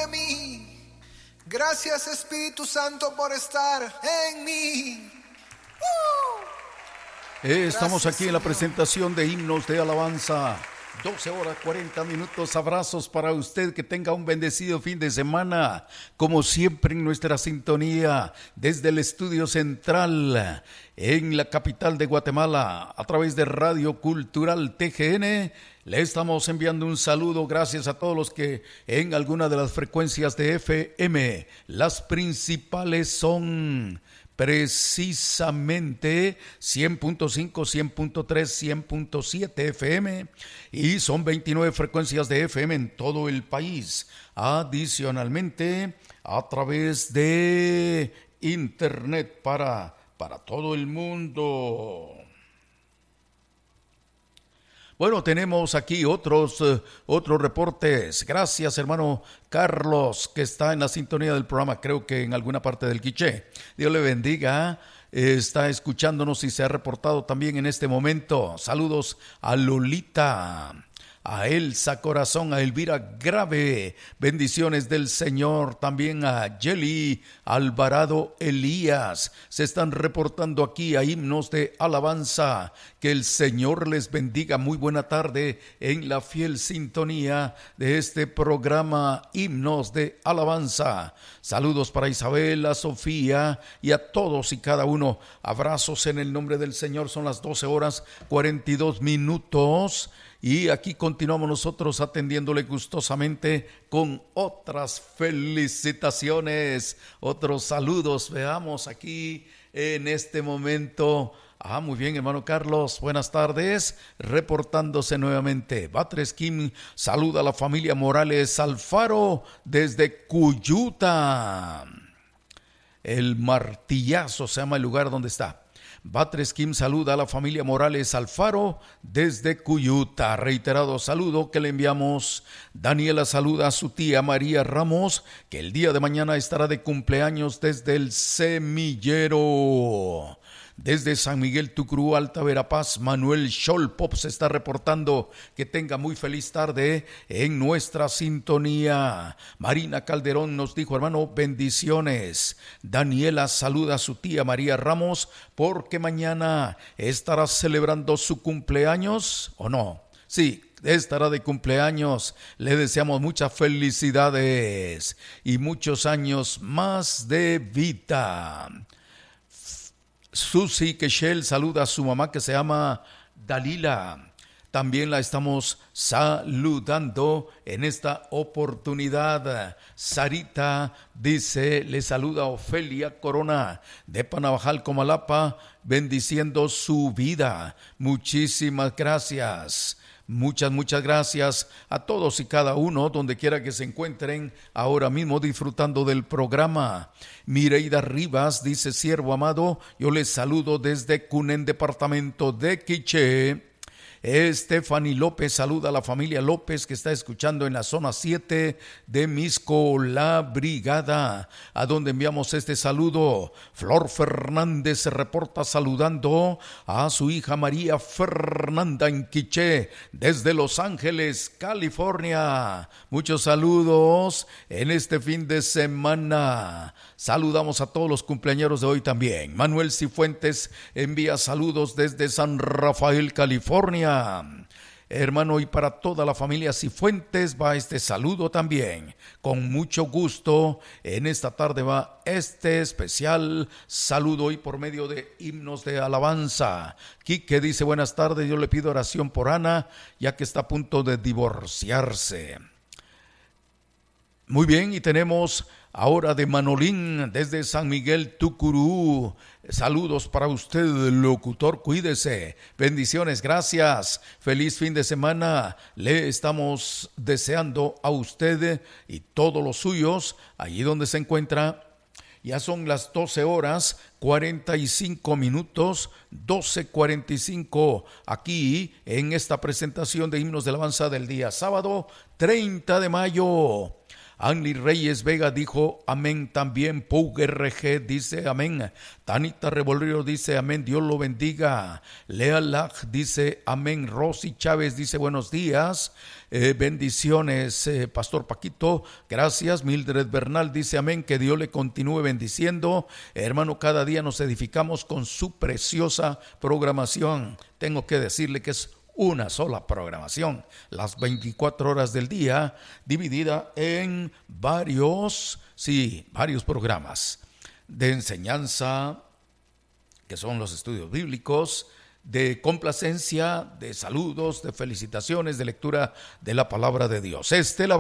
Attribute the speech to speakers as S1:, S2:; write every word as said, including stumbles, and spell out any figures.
S1: sobre mí. Gracias, Espíritu Santo, por estar en mí. ¡Uh!
S2: Eh, estamos
S1: Gracias,
S2: aquí en la
S1: Señor.
S2: presentación de himnos de alabanza. doce horas cuarenta minutos. Abrazos para usted, que tenga un bendecido fin de semana, como siempre en nuestra sintonía desde el estudio central en la capital de Guatemala a través de Radio Cultural T G N. Le estamos enviando un saludo, gracias a todos los que en alguna de las frecuencias de F M, las principales son precisamente cien punto cinco, cien punto tres, cien punto siete F M, y son veintinueve frecuencias de F M en todo el país. Adicionalmente, a través de internet para, para todo el mundo. Bueno, tenemos aquí otros, uh, otros reportes. Gracias, hermano Carlos, que está en la sintonía del programa, creo que en alguna parte del Quiché. Dios le bendiga. Eh, está escuchándonos y se ha reportado también en este momento. Saludos a Lolita, a Elsa Corazón, a Elvira Grave, bendiciones del Señor, también a Yeli Alvarado Elías. Se están reportando aquí a himnos de alabanza. Que el Señor les bendiga. Muy buena tarde en la fiel sintonía de este programa Himnos de Alabanza. Saludos para Isabela, Sofía y a todos y cada uno. Abrazos en el nombre del Señor. Son las doce horas cuarenta y dos minutos. Y aquí continuamos nosotros atendiéndole gustosamente con otras felicitaciones, otros saludos. Veamos aquí en este momento. Ah, muy bien, hermano Carlos, buenas tardes, reportándose nuevamente. Batres Kim saluda a la familia Morales Alfaro desde Cuyuta. El Martillazo se llama el lugar donde está. Batres Kim saluda a la familia Morales Alfaro desde Cuyuta. Reiterado saludo que le enviamos. Daniela saluda a su tía María Ramos, que el día de mañana estará de cumpleaños desde el Semillero. Desde San Miguel Tucurú, Alta Verapaz, Manuel Cholpop se está reportando. Que tenga muy feliz tarde en nuestra sintonía. Marina Calderón nos dijo, hermano, bendiciones. Daniela saluda a su tía María Ramos porque mañana estará celebrando su cumpleaños, ¿o no? Sí, estará de cumpleaños. Le deseamos muchas felicidades y muchos años más de vida. Susi Quechel saluda a su mamá, que se llama Dalila. También la estamos saludando en esta oportunidad. Sarita dice, le saluda a Ofelia Corona de Panabajal, Comalapa, bendiciendo su vida. Muchísimas gracias. Muchas, muchas gracias a todos y cada uno, donde quiera que se encuentren ahora mismo disfrutando del programa. Mireida Rivas dice, siervo amado, yo les saludo desde Cunén, departamento de Quiché. Estefany López saluda a la familia López, que está escuchando en la zona siete de Misco, La Brigada, a donde enviamos este saludo. Flor Fernández se reporta saludando a su hija María Fernanda en Quiché, desde Los Ángeles, California. Muchos saludos en este fin de semana. Saludamos a todos los cumpleañeros de hoy también. Manuel Cifuentes envía saludos desde San Rafael, California. Hermano, y para toda la familia Cifuentes va este saludo también. Con mucho gusto, en esta tarde va este especial saludo y por medio de himnos de alabanza. Quique dice, buenas tardes, yo le pido oración por Ana, ya que está a punto de divorciarse. Muy bien, y tenemos ahora de Manolín desde San Miguel Tucurú. Saludos para usted, locutor, cuídese. Bendiciones, gracias. Feliz fin de semana. Le estamos deseando a usted y todos los suyos, allí donde se encuentra. Ya son las doce horas cuarenta y cinco minutos, doce cuarenta y cinco, aquí en esta presentación de himnos de alabanza del día sábado treinta de mayo. Anli Reyes Vega dijo amén también. Pug R G dice amén. Tanita Rebolero dice amén, Dios lo bendiga. Lea Lach dice amén. Rosy Chávez dice buenos días, eh, bendiciones, eh, Pastor Paquito, gracias. Mildred Bernal dice amén, que Dios le continúe bendiciendo. Hermano, cada día nos edificamos con su preciosa programación. Tengo que decirle que es una sola programación, las veinticuatro horas del día, dividida en varios, sí, varios programas de enseñanza, que son los estudios bíblicos, de complacencia, de saludos, de felicitaciones, de lectura de la palabra de Dios. Este la